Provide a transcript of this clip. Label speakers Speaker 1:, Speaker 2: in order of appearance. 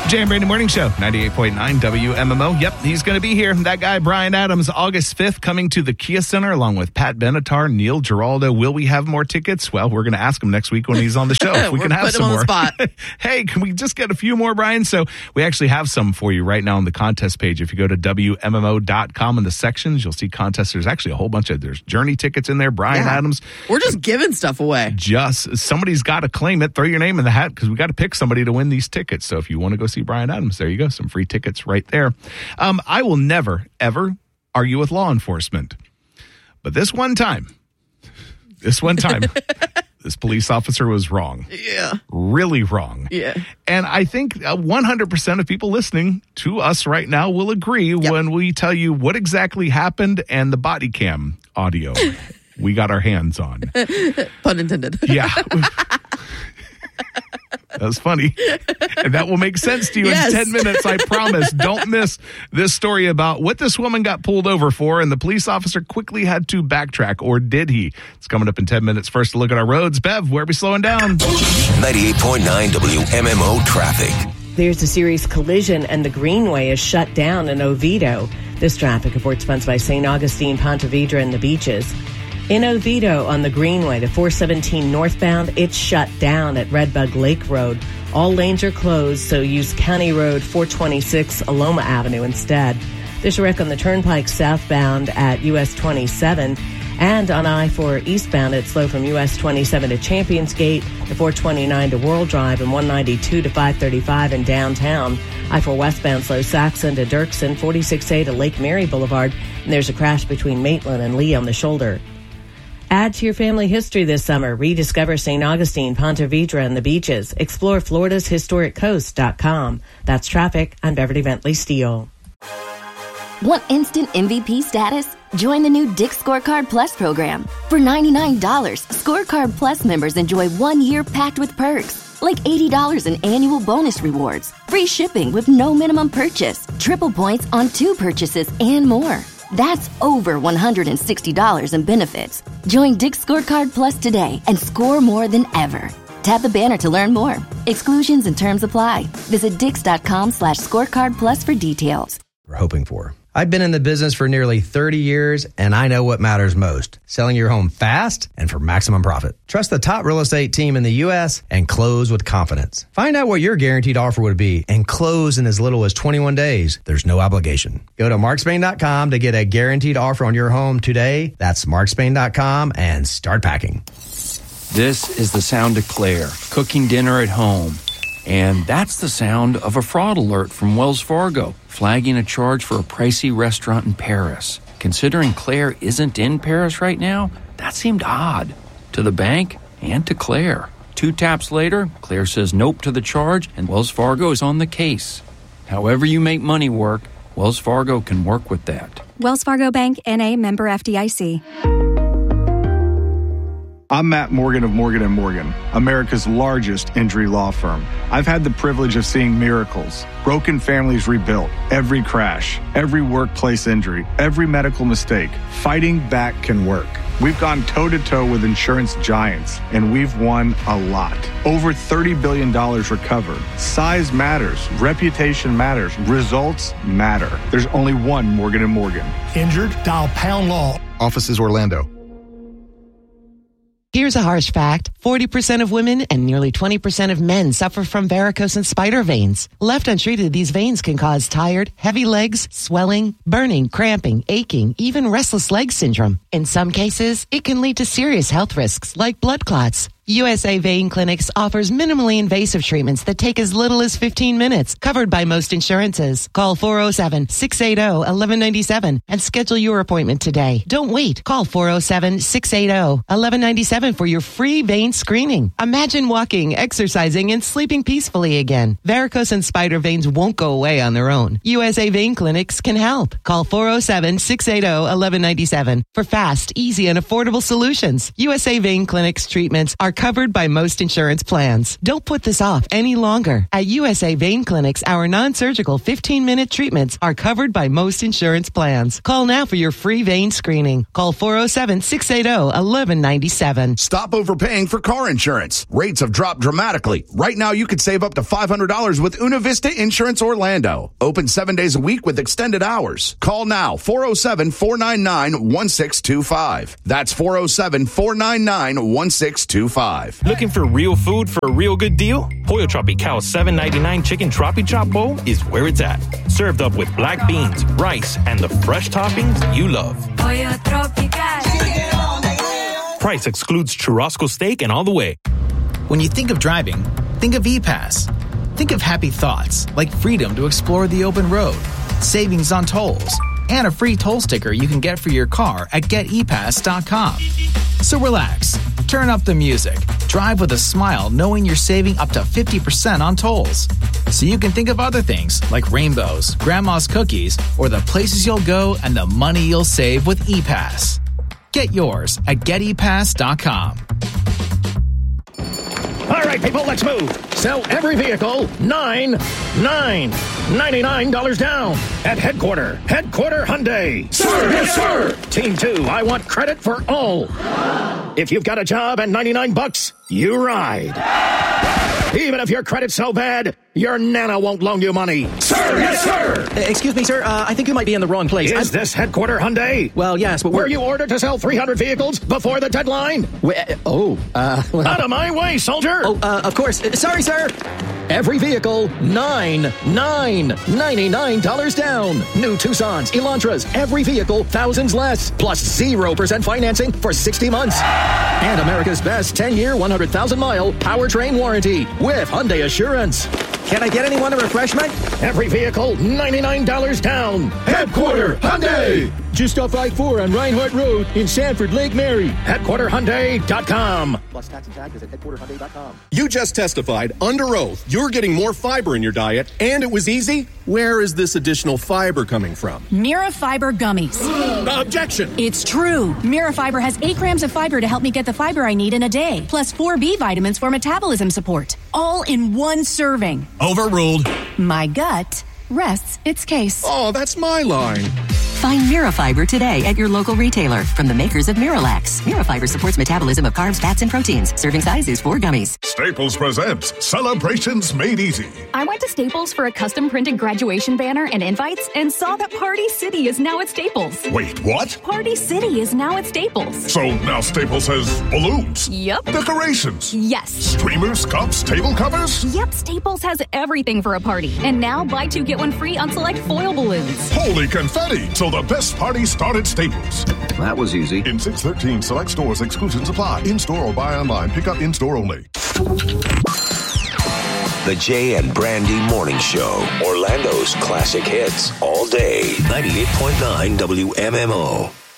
Speaker 1: Jay and Brady Morning Show, 98.9 WMMO. Yep, he's going to be here. That guy, Bryan Adams, August 5th, coming to the Kia Center along with Pat Benatar, Neil Giraldo. Will we have more tickets? Well, we're going to ask him next week when he's on the show if we can have some more. Hey, can we just get a few more, Brian? So we actually have some for you right now on the contest page. If you go to WMMO.com in the sections, you'll see contests. There's actually a whole bunch of, there's Journey tickets in there, Bryan Adams.
Speaker 2: We're just giving stuff away.
Speaker 1: Somebody's got to claim it. Throw your name in the hat because we got to pick somebody to win these tickets. So if you want to go see Bryan Adams, there you go. Some free tickets right there. I will never, ever argue with law enforcement. But this one time, this police officer was wrong.
Speaker 2: Yeah.
Speaker 1: Really wrong.
Speaker 2: Yeah.
Speaker 1: And I think 100% of people listening to us right now will agree when we tell you what exactly happened and the body cam audio we got our hands on.
Speaker 2: Pun intended.
Speaker 1: Yeah. That was funny. And that will make sense to you in 10 minutes, I promise. Don't miss this story about what this woman got pulled over for, and the police officer quickly had to backtrack, or did he? It's coming up in 10 minutes. First, a look at our roads. Bev, where are we slowing down?
Speaker 3: 98.9 WMMO traffic.
Speaker 4: There's a serious collision, and the Greenway is shut down in Oviedo. This traffic report sponsored by St. Augustine, Ponte Vedra, and the Beaches. In Oviedo on the Greenway, the 417 northbound, it's shut down at Redbug Lake Road. All lanes are closed, so use County Road 426 Aloma Avenue instead. There's a wreck on the Turnpike southbound at US 27. And on I-4 eastbound, it's slow from US 27 to Champions Gate, the 429 to World Drive, and 192 to 535 in downtown. I-4 westbound slow Saxon to Dirksen, 46A to Lake Mary Boulevard. And there's a crash between Maitland and Lee on the shoulder. Add to your family history this summer. Rediscover St. Augustine, Ponte Vedra, and the Beaches. Explore Florida's HistoricCoast.com. That's traffic. I'm Beverly Bentley Steele.
Speaker 5: Want instant MVP status? Join the new Dick's Scorecard Plus program. For $99, Scorecard Plus members enjoy 1 year packed with perks, like $80 in annual bonus rewards, free shipping with no minimum purchase, triple points on 2 purchases, and more. That's over $160 in benefits. Join Dick's Scorecard Plus today and score more than ever. Tap the banner to learn more. Exclusions and terms apply. Visit Dix.com/scorecard plus for details.
Speaker 6: We're hoping for. I've been in the business for nearly 30 years, and I know what matters most. Selling your home fast and for maximum profit. Trust the top real estate team in the U.S. and close with confidence. Find out what your guaranteed offer would be and close in as little as 21 days. There's no obligation. Go to markspain.com to get a guaranteed offer on your home today. That's markspain.com and start packing.
Speaker 7: This is the sound of Claire, cooking dinner at home. And that's the sound of a fraud alert from Wells Fargo, flagging a charge for a pricey restaurant in Paris. Considering Claire isn't in Paris right now, that seemed odd to the bank and to Claire. 2 taps later, Claire says nope to the charge, and Wells Fargo is on the case. However you make money work, Wells Fargo can work with that.
Speaker 8: Wells Fargo Bank, N.A., member FDIC.
Speaker 9: I'm Matt Morgan of Morgan & Morgan, America's largest injury law firm. I've had the privilege of seeing miracles, broken families rebuilt, every crash, every workplace injury, every medical mistake. Fighting back can work. We've gone toe-to-toe with insurance giants, and we've won a lot. Over $30 billion recovered. Size matters. Reputation matters. Results matter. There's only one Morgan & Morgan.
Speaker 10: Injured? Dial Pound Law.
Speaker 11: Offices Orlando.
Speaker 12: Here's a harsh fact. 40% of women and nearly 20% of men suffer from varicose and spider veins. Left untreated, these veins can cause tired, heavy legs, swelling, burning, cramping, aching, even restless leg syndrome. In some cases, it can lead to serious health risks like blood clots. USA Vein Clinics offers minimally invasive treatments that take as little as 15 minutes, covered by most insurances. Call 407-680-1197 and schedule your appointment today. Don't wait. Call 407-680-1197 for your free vein screening. Imagine walking, exercising, and sleeping peacefully again. Varicose and spider veins won't go away on their own. USA Vein Clinics can help. Call 407-680-1197 for fast, easy, and affordable solutions. USA Vein Clinics treatments are covered by most insurance plans. Don't put this off any longer. At USA Vein Clinics, our non-surgical 15-minute treatments are covered by most insurance plans. Call now for your free vein screening. Call 407-680-1197.
Speaker 11: Stop overpaying for car insurance. Rates have dropped dramatically. Right now, you could save up to $500 with Una Vista Insurance Orlando. Open 7 days a week with extended hours. Call now, 407-499-1625. That's 407-499-1625.
Speaker 13: Looking for real food for a real good deal? Pollo Tropical's $7.99 chicken Tropi Chop Bowl is where it's at. Served up with black beans, rice, and the fresh toppings you love.
Speaker 14: Pollo Tropical.
Speaker 13: Price excludes churrasco steak and all the way.
Speaker 15: When you think of driving, think of E-Pass. Think of happy thoughts like freedom to explore the open road, savings on tolls, and a free toll sticker you can get for your car at GetEPass.com. So relax, turn up the music, drive with a smile knowing you're saving up to 50% on tolls. So you can think of other things like rainbows, grandma's cookies, or the places you'll go and the money you'll save with E-Pass. Get yours at GetEPass.com.
Speaker 16: All right, people, let's move. Sell every vehicle, $99 down at Headquarter Hyundai.
Speaker 10: Sir, yes, sir.
Speaker 16: Team 2, I want credit for all. If you've got a job and $99, you ride. Even if your credit's so bad, your nana won't loan you money.
Speaker 10: Sir, yes, sir.
Speaker 17: Excuse me, sir. I think you might be in the wrong place.
Speaker 16: Is this Headquarter Hyundai?
Speaker 17: Well, yes, but
Speaker 16: were you ordered to sell 300 vehicles before the deadline? Out of my way, soldier!
Speaker 17: Of course. Sorry, sir. Every vehicle, $99 down. New Tucsons, Elantras, every vehicle, thousands less. Plus 0% financing for 60 months. And America's best 10-year, 100,000-mile powertrain warranty with Hyundai Assurance. Can I get anyone a refreshment?
Speaker 16: Every vehicle, $99 down.
Speaker 10: Headquarter Hyundai.
Speaker 17: Just off I-4 on Reinhardt Road in Sanford, Lake Mary.
Speaker 16: HeadquarterHyundai.com.
Speaker 17: Plus tax and tag, visit HeadquarterHyundai.com.
Speaker 18: You just testified under oath you're getting more fiber in your diet, and it was easy? Where is this additional fiber coming from?
Speaker 19: Mirafiber gummies.
Speaker 18: Objection!
Speaker 19: It's true. Mirafiber has 8 grams of fiber to help me get the fiber I need in a day, plus 4 B vitamins for metabolism support. All in one serving.
Speaker 18: Overruled.
Speaker 19: My gut rests its case.
Speaker 18: Oh, that's my line.
Speaker 20: Find Mirafiber today at your local retailer from the makers of Miralax. Mirafiber supports metabolism of carbs, fats, and proteins. Serving size is 4 gummies.
Speaker 21: Staples presents Celebrations Made Easy.
Speaker 22: I went to Staples for a custom printed graduation banner and invites and saw that Party City is now at Staples.
Speaker 21: Wait, what?
Speaker 22: Party City is now at Staples.
Speaker 21: So now Staples has balloons?
Speaker 22: Yep.
Speaker 21: Decorations?
Speaker 22: Yes.
Speaker 21: Streamers, cups, table covers?
Speaker 22: Yep, Staples has everything for a party. And now buy 2 get 1 free on select foil balloons.
Speaker 21: Holy confetti! So the best party started Staples.
Speaker 23: That was easy.
Speaker 21: In 613 select stores, exclusions apply. In-store or buy online. Pick up in-store only.
Speaker 3: The Jay and Brandy Morning Show. Orlando's classic hits all day. 98.9 WMMO.